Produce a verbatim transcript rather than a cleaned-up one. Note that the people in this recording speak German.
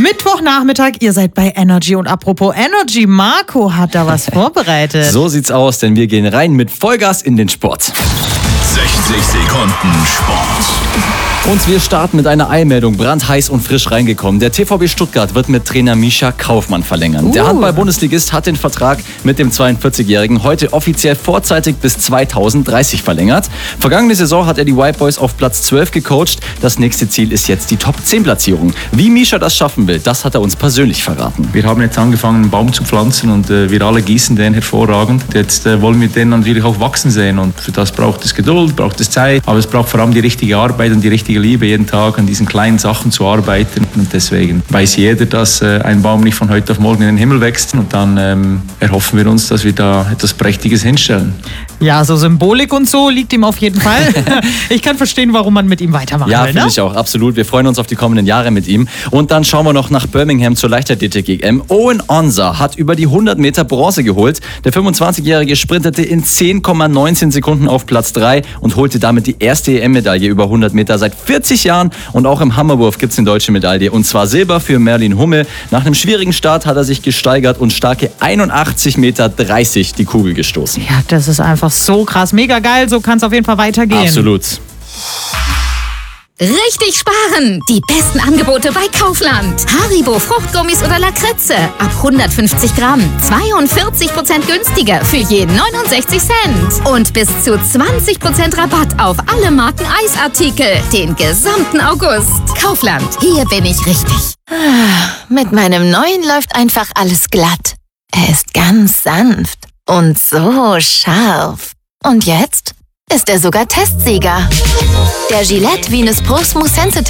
Mittwochnachmittag, ihr seid bei Energy und apropos Energy, Marco hat da was vorbereitet. So sieht's aus, denn wir gehen rein mit Vollgas in den Sport. sechzig Sekunden Sport. Und wir starten mit einer Eilmeldung, brandheiß und frisch reingekommen. Der T V B Stuttgart wird mit Trainer Mischa Kaufmann verlängern. Uh. Der Handball-Bundesligist hat den Vertrag mit dem zweiundvierzigjährigen heute offiziell vorzeitig bis zweitausenddreißig verlängert. Vergangene Saison hat er die White Boys auf Platz zwölf gecoacht. Das nächste Ziel ist jetzt die Top zehn Platzierung. Wie Mischa das schaffen will, das hat er uns persönlich verraten. Wir haben jetzt angefangen, einen Baum zu pflanzen und äh, wir alle gießen den hervorragend. Jetzt äh, wollen wir den natürlich auch wachsen sehen und für das braucht es Geduld, braucht es Zeit, aber es braucht vor allem die richtige Arbeit und die richtige Liebe, jeden Tag an diesen kleinen Sachen zu arbeiten. Und deswegen weiß jeder, dass äh, ein Baum nicht von heute auf morgen in den Himmel wächst. Und dann ähm, erhoffen wir uns, dass wir da etwas Prächtiges hinstellen. Ja, so Symbolik und so liegt ihm auf jeden Fall. Ich kann verstehen, warum man mit ihm weitermachen ja, will. Ja, finde ne? ich auch, absolut. Wir freuen uns auf die kommenden Jahre mit ihm. Und dann schauen wir noch nach Birmingham zur Leichtathletik-E M. Owen Onsa hat über die hundert Meter Bronze geholt. Der fünfundzwanzigjährige sprintete in zehn Komma neunzehn Sekunden auf Platz drei und holte damit die erste E M-Medaille über hundert Meter seit vierzig Jahren. Und auch im Hammerwurf gibt es eine deutsche Medaille. Und zwar Silber für Merlin Hummel. Nach einem schwierigen Start hat er sich gesteigert und starke einundachtzig Komma dreißig Meter die Kugel gestoßen. Ja, das ist einfach so krass. Mega geil, so kann es auf jeden Fall weitergehen. Absolut. Richtig sparen! Die besten Angebote bei Kaufland. Haribo Fruchtgummis oder Lakritze ab hundertfünfzig Gramm. zweiundvierzig Prozent günstiger für jeden neunundsechzig Cent. Und bis zu zwanzig Prozent Rabatt auf alle Marken Eisartikel. Den gesamten August. Kaufland, hier bin ich richtig. Mit meinem neuen läuft einfach alles glatt. Er ist ganz sanft und so scharf. Und jetzt ist er sogar Testsieger. Der Gillette Venus Pro Smooth Sensitive